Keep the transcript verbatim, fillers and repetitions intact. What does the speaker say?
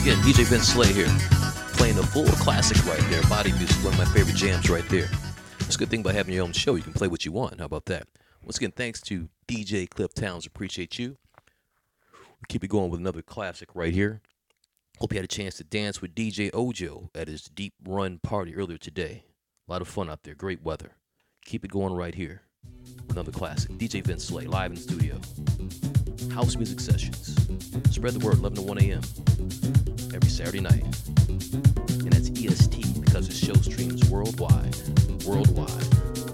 again, D J Vince Slay here, playing a full classic right there. Body music, one of my favorite jams right there. That's a good thing about having your own show. You can play what you want. How about that? Once again, thanks to D J Cliff Towns. Appreciate you. We'll keep it going with another classic right here. Hope you had a chance to dance with D J Ojo at his Deep Run party earlier today. A lot of fun out there. Great weather. Keep it going right here. Another classic. D J Vince Slay, live in the studio. House music sessions. Spread the word, eleven to one a.m. every Saturday night. And that's E S T because the show streams worldwide. Worldwide.